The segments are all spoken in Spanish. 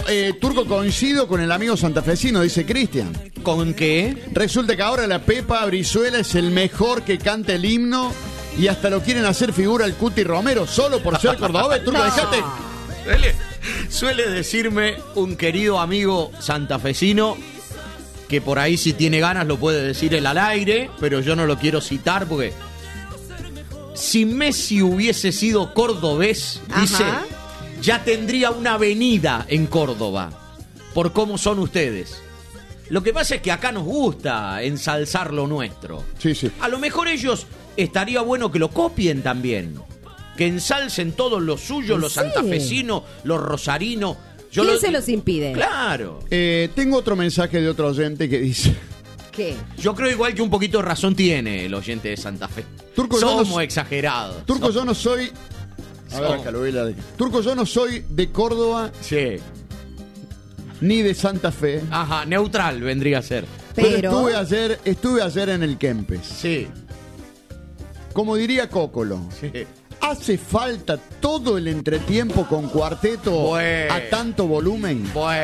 Turco, coincido con el amigo santafesino, dice Cristian. ¿Con qué? Resulta que ahora la Pepa Brizuela es el mejor que canta el himno y hasta lo quieren hacer figura el Cuti Romero solo por ser cordobés. Turco, dejate. Suele decirme un querido amigo santafesino que por ahí si tiene ganas lo puede decir él al aire, pero yo no lo quiero citar porque si Messi hubiese sido cordobés, dice, ya tendría una avenida en Córdoba por cómo son ustedes. Lo que pasa es que acá nos gusta ensalzar lo nuestro. Sí, sí. A lo mejor ellos estaría bueno que lo copien también. Que ensalcen todos los suyos, los santafesinos, los rosarinos. ¿Quién se los impide? Claro. Tengo otro mensaje de otro oyente que dice... ¿Qué? Yo creo igual que un poquito de razón tiene el oyente de Santa Fe. Turco, somos exagerados. Turco, yo no soy... A ver, acá lo voy a leer. Turco, yo no soy de Córdoba... Sí. Ni de Santa Fe. Ajá, neutral vendría a ser. Pero estuve ayer en el Kempes. Sí. Como diría Cócolo. Sí. ¿Hace falta todo el entretiempo con cuarteto a tanto volumen?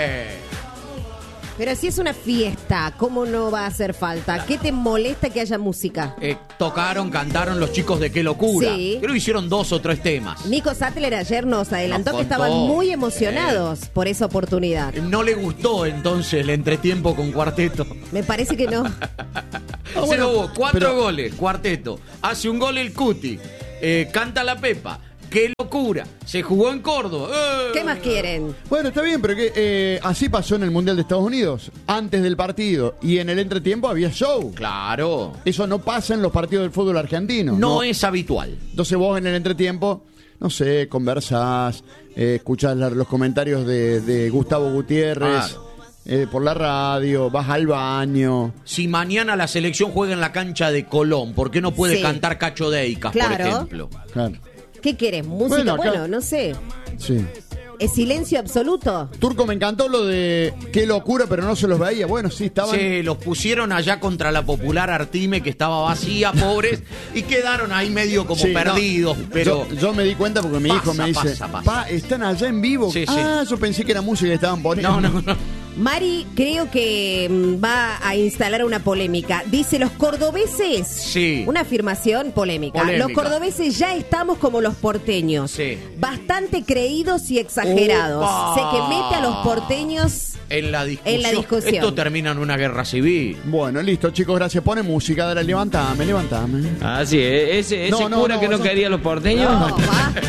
Pero si es una fiesta, ¿cómo no va a hacer falta? ¿Qué te molesta que haya música? Cantaron los chicos de Qué Locura. Sí. Creo que hicieron 2 o 3 temas. Nico Sattler ayer nos adelantó que estaban muy emocionados por esa oportunidad. No le gustó entonces el entretiempo con cuarteto. Me parece que no. Hubo 4 goles, cuarteto. Hace un gol el Cuti. Canta la Pepa. ¡Qué locura! Se jugó en Córdoba. ¿Qué más quieren? Bueno, está bien, pero que así pasó en el Mundial de Estados Unidos. Antes del partido y en el entretiempo había show. Claro. Eso no pasa en los partidos del fútbol argentino. No es habitual. Entonces vos en el entretiempo, no sé, conversás, escuchás los comentarios de Gustavo Gutiérrez. Claro. Por la radio, vas al baño. Si mañana la selección juega en la cancha de Colón, ¿por qué no puede cantar Cacho Deicas, por ejemplo? Claro. ¿Qué querés? ¿Música? Bueno, no sé. Sí. ¿Es silencio absoluto? Turco, me encantó lo de Qué Locura, pero no se los veía. Bueno, sí, estaban... Sí, los pusieron allá contra la popular Artime, que estaba vacía, pobres, y quedaron ahí medio como perdidos. No, pero yo me di cuenta porque mi hijo me dice, pa, ¿están allá en vivo? Sí, yo pensé que era música que estaban poniendo. No. Mari creo que va a instalar una polémica. Dice, los cordobeses... Sí. Una afirmación polémica. Los cordobeses ya estamos como los porteños. Sí. Bastante creídos y exagerados. ¡Opa! Sé que mete a los porteños en la discusión. Esto termina en una guerra civil. Bueno, listo, chicos, gracias. Pone música, dale, levantame. Ah, sí, ese cura que no quería a los porteños. No,